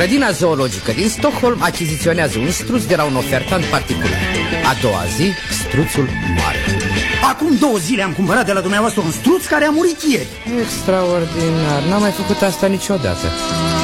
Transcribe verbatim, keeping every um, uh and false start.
Grădina zoologică din Stockholm achiziționează un struț de la un ofertant particular. A doua zi, struțul moare. Acum două zile am cumpărat de la dumneavoastră un struț care a murit ieri. Extraordinar, n-am mai făcut asta niciodată.